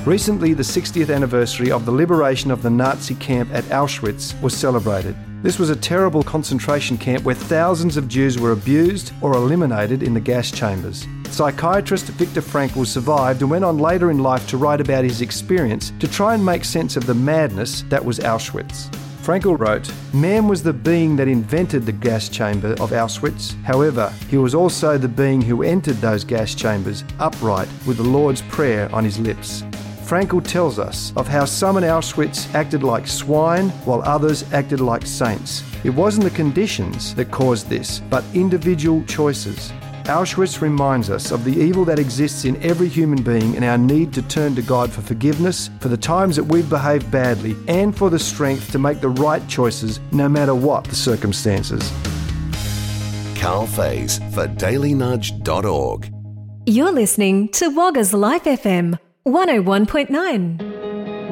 Recently, the 60th anniversary of the liberation of the Nazi camp at Auschwitz was celebrated. This was a terrible concentration camp where thousands of Jews were abused or eliminated in the gas chambers. Psychiatrist Viktor Frankl survived and went on later in life to write about his experience to try and make sense of the madness that was Auschwitz. Frankl wrote, "Man was the being that invented the gas chamber of Auschwitz. However, he was also the being who entered those gas chambers upright with the Lord's Prayer on his lips." Frankl tells us of how some in Auschwitz acted like swine while others acted like saints. It wasn't the conditions that caused this, but individual choices. Auschwitz reminds us of the evil that exists in every human being and our need to turn to God for forgiveness, for the times that we've behaved badly, and for the strength to make the right choices no matter what the circumstances. Carl Faze for dailynudge.org. You're listening to Wagga's Life FM 101.9.